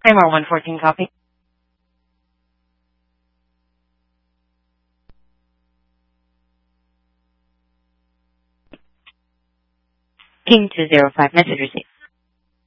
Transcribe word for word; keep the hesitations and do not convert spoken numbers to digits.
Timer one fourteen, copy. King two zero five, message received.